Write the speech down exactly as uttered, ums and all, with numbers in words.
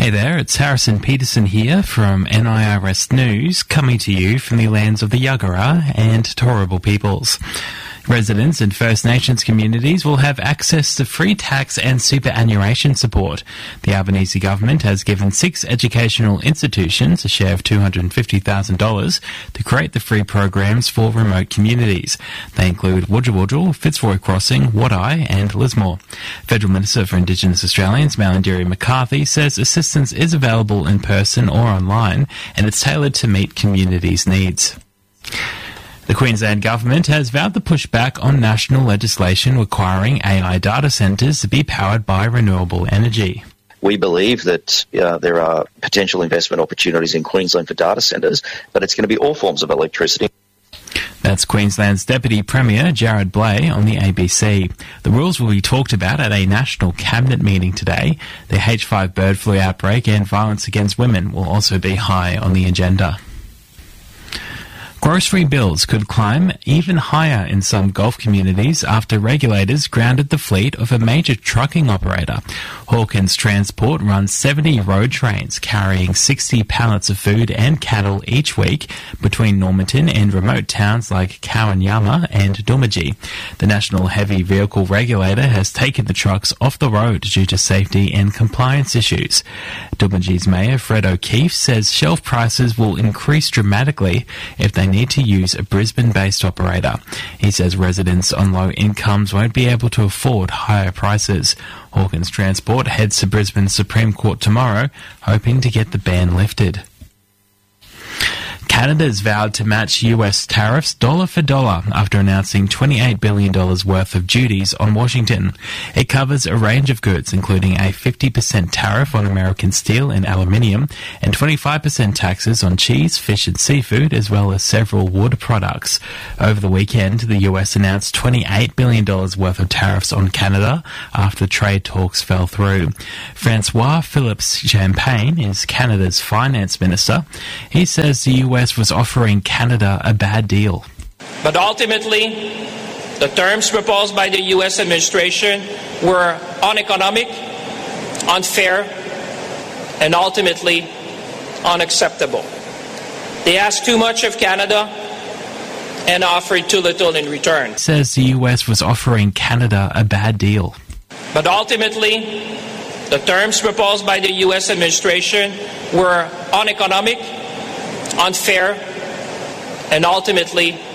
Hey there, it's Harrison Peterson here from N I R S News, coming to you from the lands of the Yagara and Turrbal peoples. Residents in First Nations communities will have access to free tax and superannuation support. The Albanese government has given six educational institutions a share of two hundred fifty thousand dollars to create the free programs for remote communities. They include Wujal Wujal, Fitzroy Crossing, Wadeye and Lismore. Federal Minister for Indigenous Australians, Malarndirri McCarthy, says assistance is available in person or online and it's tailored to meet communities' needs. The Queensland Government has vowed to push back on national legislation requiring A I data centres to be powered by renewable energy. We believe that uh, there are potential investment opportunities in Queensland for data centres, but it's going to be all forms of electricity. That's Queensland's Deputy Premier, Jared Blay, on the A B C. The rules will be talked about at a National Cabinet meeting today. The H five bird flu outbreak and violence against women will also be high on the agenda. Grocery bills could climb even higher in some Gulf communities after regulators grounded the fleet of a major trucking operator. Hawkins Transport runs seventy road trains carrying sixty pallets of food and cattle each week between Normanton and remote towns like Kawanyama and Doomadgee. The National Heavy Vehicle Regulator has taken the trucks off the road due to safety and compliance issues. Doomadgee's Mayor Fred O'Keefe says shelf prices will increase dramatically if they need to use a Brisbane-based operator. He says residents on low incomes won't be able to afford higher prices. Hawkins Transport heads to Brisbane Supreme Court tomorrow, hoping to get the ban lifted. Canada has vowed to match U S tariffs dollar for dollar after announcing twenty-eight billion dollars worth of duties on Washington. It covers a range of goods, including a fifty percent tariff on American steel and aluminium, and twenty-five percent taxes on cheese, fish and seafood, as well as several wood products. Over the weekend, the U S announced twenty-eight billion dollars worth of tariffs on Canada after trade talks fell through. Francois Philippe Champagne is Canada's finance minister. He says the U S was offering Canada a bad deal. But ultimately, the terms proposed by the U S administration were uneconomic, unfair, and ultimately unacceptable. They asked too much of Canada and offered too little in return. Says the U S was offering Canada a bad deal. But ultimately, the terms proposed by the U S administration were uneconomic, unfair, and ultimately